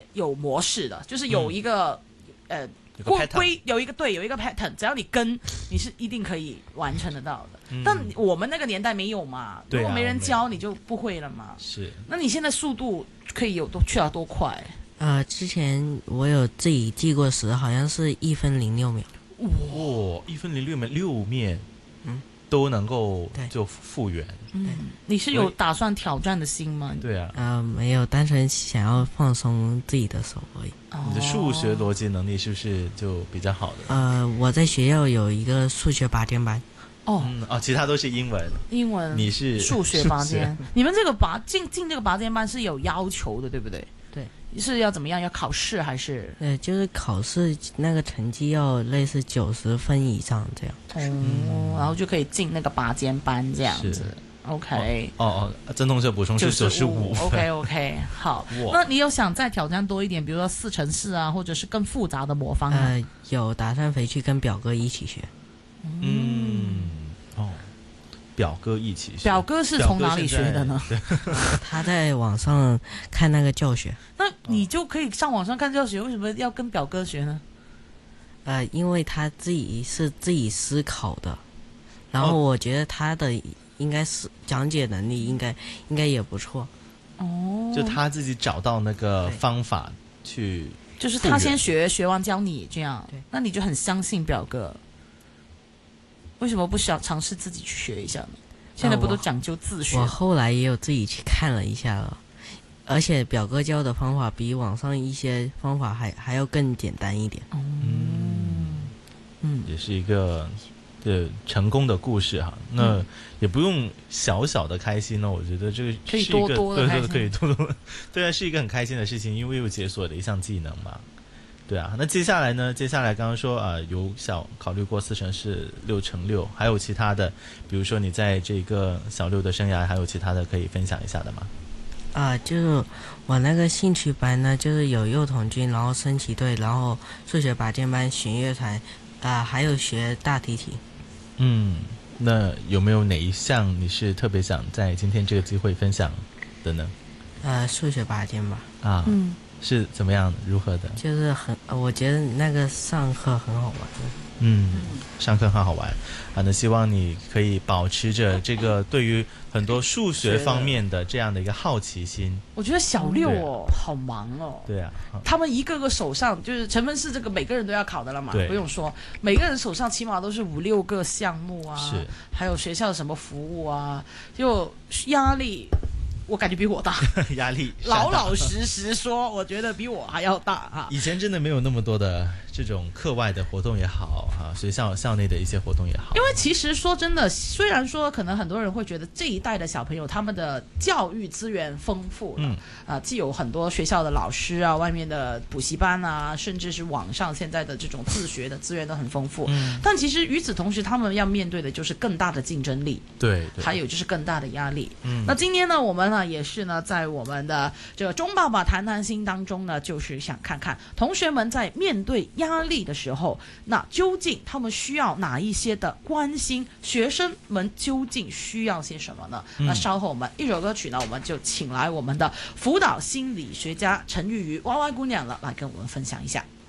有模式的，就是有一个有一个 pattern， 只要你跟，你是一定可以完成得到的。但我们那个年代没有嘛，如果没人教你就不会了嘛。 是，那你现在速度可以去到多快？ 之前我有自己计过时，好像是1分06秒。 哇，1分06秒，6面，都能够就复原。 你是有打算挑战的心吗？ 对啊， 没有，单纯想要放松自己的手而已。 你的数学逻辑能力是不是就比较好的？ 我在学校有一个数学拔尖班。 其他都是英文。你是数学拔尖。你们这个进这个拔尖班是有要求的，对不对？ 对。 是要怎么样？要考试还是？ 就是考试那个成绩要类似90分以上这样。 然后就可以进那个拔尖班这样子。OK。 曾同学补充是95分。 OK， 好。那你有想再挑战多一点，比如说4×4啊，或者是更复杂的魔方吗？ 有打算回去跟表哥一起学。 表哥一起学。 表哥是从哪里学的呢？ 他在网上看那个教学。 那你就可以上网上看教学，为什么要跟表哥学呢？ 因为他自己是自己思考的，然后我觉得他的应该是讲解能力应该也不错。 就他自己找到那个方法去， 就是他先学完教你这样。那你就很相信表哥。为什么不想尝试自己去学一下呢？现在不都讲究自学？ 我后来也有自己去看了一下了，而且表哥教的方法比网上一些方法还要更简单一点。 也是一个成功的故事哈。那也不用小小的开心呢，我觉得这个是一个可以多多的开心， 可以多多，对啊，是一个很开心的事情，因为又解锁的一项技能嘛。对啊，那接下来呢？接下来刚刚说有考虑过4×4、6×6，还有其他的，比如说你在这个小六的生涯，还有其他的可以分享一下的吗？ 就是我那个兴趣班呢，就是有幼童军，然后升旗队，然后数学拔尖班、弦乐团，还有学大提琴。 那有没有哪一项你是特别想在今天这个机会分享的呢？ 数学拔尖吧。 是怎么样如何的？ 就是我觉得那个上课很好玩。 上课很好玩那希望你可以保持着这个对于很多数学方面的这样的一个好奇心。 我觉得小6好忙哦。 对啊， 他们一个个手上就是成分是这个每个人都要考的了嘛，不用说，每个人手上起码都是5、6个项目啊， 是， 还有学校的什么服务啊，就压力。我感觉比我大， 压力老实说，我觉得比我还要大以前真的没有那么多的这种课外的活动也好学校校内的一些活动也好。 因为其实说真的，虽然说可能很多人会觉得这一代的小朋友他们的教育资源丰富了，既有很多学校的老师啊，外面的补习班啊，甚至是网上现在的这种自学的资源都很丰富。但其实与此同时，他们要面对的就是更大的竞争力， 对， 还有就是更大的压力。那今天呢，我们呢也是呢，在我们的这个钟爸爸谈谈心当中呢，就是想看看同学们在面对压力的时候，那究竟他们需要哪一些的关心？学生们究竟需要些什么呢？那稍后我们一首歌曲呢，我们就请来我们的辅导心理学家陈玉瑜歪歪姑娘了，来跟我们分享一下。